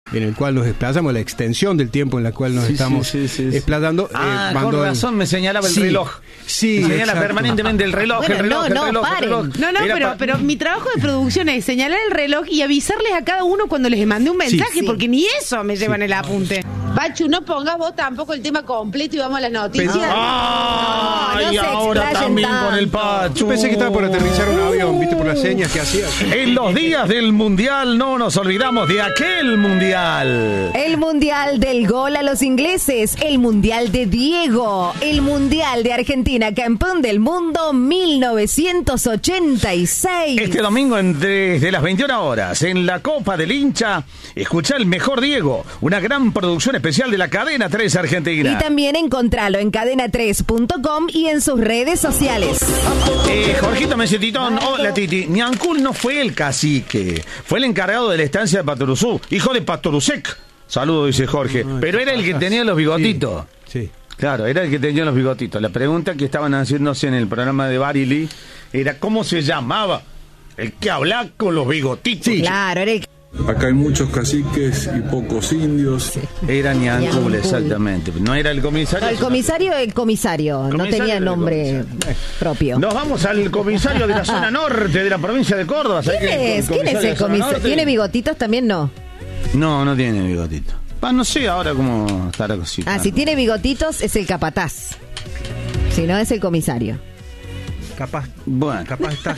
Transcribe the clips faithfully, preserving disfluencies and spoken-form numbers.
en el cual nos desplazamos, la extensión del tiempo en la cual nos sí, estamos sí, sí, sí, desplazando. Ah, eh, con razón, me señalaba el sí, reloj. Sí, me señala exacto. permanentemente el reloj, bueno, el reloj, no, no, el reloj, paren. el reloj. No, no, pero, pa- pero mi trabajo de producción es señalar el reloj y avisarles a cada uno cuando les mandé un mensaje, sí, sí. porque ni eso me llevan sí. el apunte. Pachu, no pongas vos tampoco el tema completo y vamos a las noticias. Ah, no, no y ahora también tanto. Con el Pachu. Yo pensé que estaba por aterrizar un avión, viste, por las señas que hacía. En los días del Mundial no nos olvidamos de aquel Mundial. El Mundial del gol a los ingleses, el Mundial de Diego, el Mundial de Argentina, campeón del mundo mil novecientos ochenta y seis. Este domingo desde las veintiuna horas, en la Copa del Hincha, escuchá el mejor Diego, una gran producción especial de la Cadena tres Argentina. Y también encontralo en cadena tres punto com y en sus redes sociales. Eh, Jorgito Mesetitón, hola Titi. Ñancul no fue el cacique, fue el encargado de la estancia de Patoruzú, hijo de Patoruzek. Saludos, dice Jorge. No, pero era el que tenía los bigotitos. Sí, sí. Claro, era el que tenía los bigotitos. La pregunta que estaban haciéndose en el programa de Barili era ¿cómo se llamaba el que hablaba con los bigotitos? Sí. Claro, era el... Acá hay muchos caciques y pocos indios. Sí. Era Ñancul, exactamente. No era el comisario. No, el comisario, el comisario. comisario no tenía nombre propio. Nos vamos al comisario de la zona norte de la provincia de Córdoba. ¿Quién es? ¿Quién es el comisario? ¿Tiene bigotitos también? No. No, no tiene bigotito. Ah, no sé ahora cómo estará así. Ah, si tiene bigotitos es el capataz. Si no es el comisario. Capaz. Bueno. Capaz está.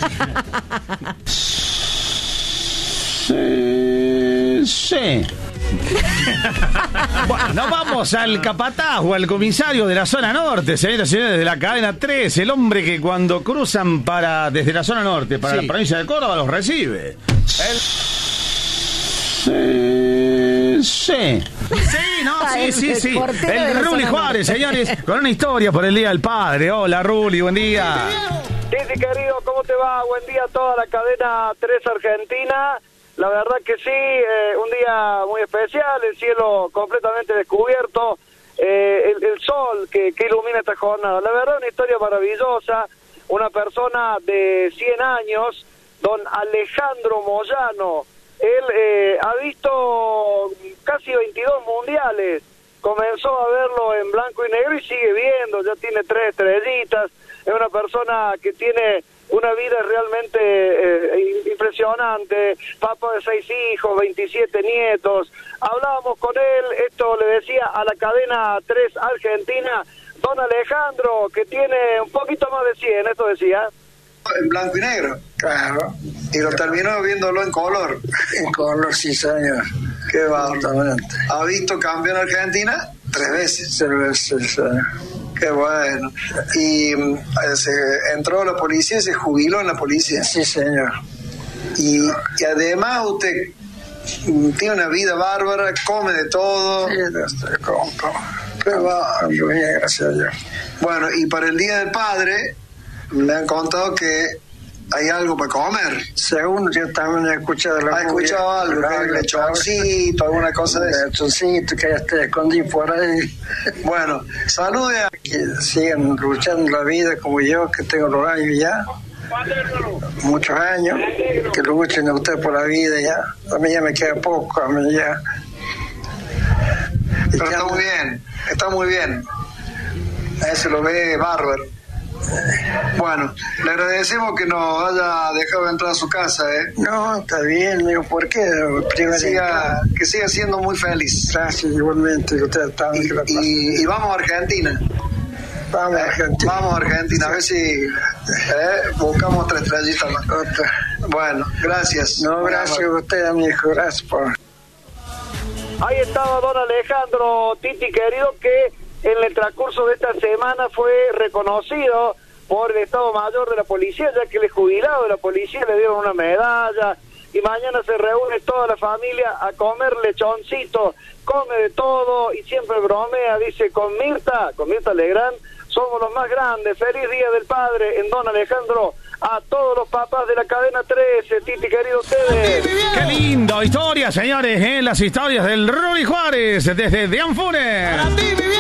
Sí. sí. Bueno, nos vamos al capataz o al comisario de la zona norte, señoras y señores de la cadena tres, el hombre que cuando cruzan para desde la zona norte para sí. la provincia de Córdoba los recibe. El... Sí, sí. Sí, no, sí, sí, sí. El Ruli Juárez, señores, con una historia por el Día del Padre. Hola, Ruli, buen día. Sí, sí, querido, ¿cómo te va? Buen día a toda la cadena tres Argentina. La verdad que sí, eh, un día muy especial, el cielo completamente descubierto, eh, el, el sol que, que ilumina esta jornada. La verdad, una historia maravillosa. Una persona de cien años, don Alejandro Moyano. Él eh, ha visto casi veintidós mundiales, comenzó a verlo en blanco y negro y sigue viendo, ya tiene tres estrellitas, es una persona que tiene una vida realmente eh, impresionante, papá de seis hijos, veintisiete nietos. Hablábamos con él, esto le decía a la cadena tres Argentina, don Alejandro, que tiene un poquito más de cien, esto decía. En blanco y negro. Claro. Y lo terminó viéndolo en color. En color, sí, señor. Qué bárbaro. ¿Ha visto campeón Argentina? Tres veces. Tres veces, señor. Qué bueno. Y eh, se entró a la policía y se jubiló en la policía. Sí, señor. Y, y además usted tiene una vida bárbara, come de todo. Sí, estoy como, como. Qué bárbaro. Bien, gracias a Dios. Bueno, y para el Día del Padre me han contado que hay algo para comer. Según yo también he escuchado. ¿Ha escuchado algo? ¿Un lechoncito, alguna cosa de eso? Lechoncito que ya te escondí por ahí. Bueno, salude a... Que sigan luchando la vida como yo, que tengo los años ya. Muchos años. Que luchen a usted por la vida ya. A mí ya me queda poco, a mí ya. Pero está muy bien, está muy bien. Ahí se lo ve bárbaro. Bueno, le agradecemos que nos haya dejado entrar a su casa, ¿eh? No, está bien, digo, ¿por qué? Que siga, que siga siendo muy feliz. Gracias, igualmente. Usted está y, y, y vamos a Argentina. Vamos a Argentina. Vamos a Argentina, a ver si eh, buscamos otra estrellita más. Otra. Bueno, gracias. No, gracias a usted, amigo, gracias por... Ahí estaba don Alejandro, Titi querido, que en el transcurso de esta semana fue reconocido por el Estado Mayor de la Policía, ya que el jubilado de la policía le dieron una medalla, y mañana se reúne toda la familia a comer lechoncito, come de todo y siempre bromea, dice, con Mirta, con Mirta Legrand, somos los más grandes. Feliz Día del Padre en don Alejandro, a todos los papás de la cadena trece, Titi querido, ustedes. Qué lindo historia, señores, ¿eh? Las historias del Ruli Juárez desde Dianfune.